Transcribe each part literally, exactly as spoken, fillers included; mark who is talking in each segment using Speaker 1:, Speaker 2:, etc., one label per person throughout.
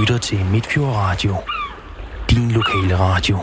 Speaker 1: lytter til Midtfjord Radio. Din lokale radio.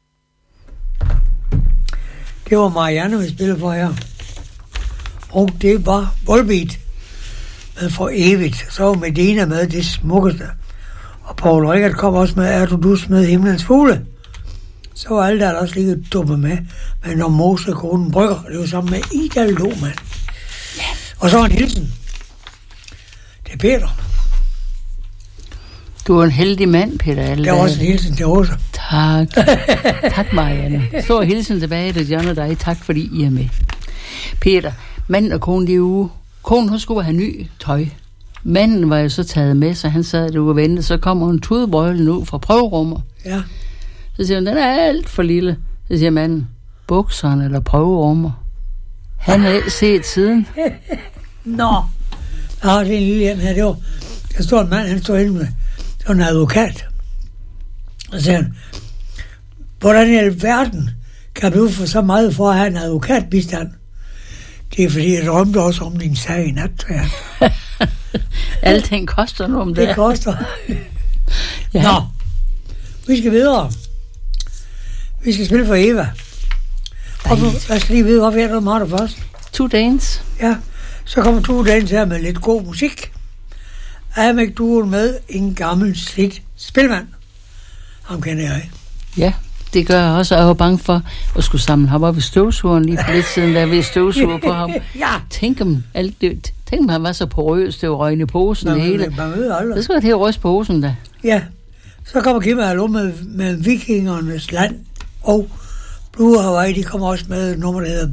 Speaker 2: Det var Marianne, vi spillede for her. Og det var Volbeat med For Evigt. Så var Medina med Det Smukkeste. Og Paul Rickard kom også med Er du dus med Himlens Fugle. Så var alle der også lige dumme med. Men når Mose Kronen Brygger, det var sammen med Ida Lohmann. Ja. Og så var en hilsen. Det er Peter.
Speaker 3: Du er en heldig mand, Peter. Alle
Speaker 2: der var også en hilsen til Åsa.
Speaker 3: Tak. Tak, Marianne. Stor hilsen tilbage til John og dig. Tak, fordi I er med. Peter, manden og konen, de er uge. Konen, hun skulle have ny tøj. Manden var jo så taget med, så han sad der og ventede. Så kommer hun tudebøjlen ud fra prøverummet.
Speaker 2: Ja.
Speaker 3: Så siger hun, den er alt for lille. Så siger manden, bukserne eller prøverummet. Han har ikke set siden.
Speaker 2: Nå. Ja, det er en lille en her. Det var, der står en mand, han står inde med. Det var en advokat. Og så siger han, hvordan i alverden kan du få så meget for at have en advokatbistand? Det er fordi, jeg drømte også om din sag i nat, tror jeg.
Speaker 3: Alting koster nu om det.
Speaker 2: Det koster.
Speaker 3: Ja.
Speaker 2: Nå, vi skal videre. Vi skal spille for Eva. Hvorfor, jeg skal lige vide, hvorfor jeg er meget der først.
Speaker 3: Two Dance.
Speaker 2: Ja, så kommer Two Dance her med lidt god musik. Amek duoen med en gammel slidt spilmand. Ham kender jeg.
Speaker 3: Ja, det gør jeg også. Jeg var bange for at skulle samle ham op i støvsugeren lige for lidt siden, da jeg ved støvsuger på ham.
Speaker 2: Ja.
Speaker 3: Tænk om, alt det, tænk om han var så porøs, det var røgn i posen
Speaker 2: Man,
Speaker 3: hele.
Speaker 2: man ved aldrig.
Speaker 3: Det skal være til at ryste posen da.
Speaker 2: Ja, så kommer Kim og Hallo med, med Vikingernes Land og Blue Hawaii. De kommer også med et nummer, der hedder